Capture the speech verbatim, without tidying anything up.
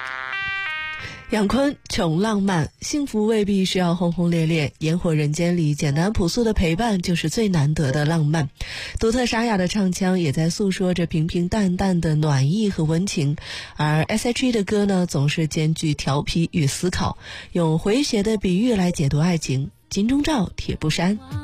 杨坤穷浪漫，幸福未必需要轰轰烈烈，烟火人间里简单朴素的陪伴就是最难得的浪漫。独特沙哑的唱腔也在诉说着平平淡淡的暖意和温情，而 S H E 的歌呢，总是兼具调皮与思考，用诙谐的比喻来解读爱情，金钟罩铁布衫。